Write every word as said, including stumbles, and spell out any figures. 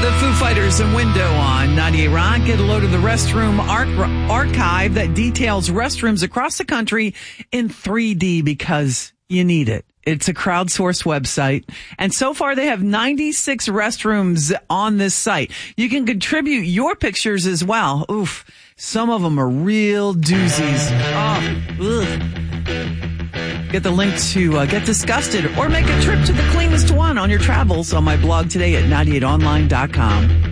The Foo Fighters and Window on ninety-eight Rock. Get a load of the restroom arch- archive that details restrooms across the country in three D because you need it. It's a crowdsourced website. And so far they have ninety-six restrooms on this site. You can contribute your pictures as well. Oof. Some of them are real doozies. Oh, ugh. Get the link to uh, get disgusted or make a trip to the cleanest one on your travels on my blog today at ninety-eight online dot com.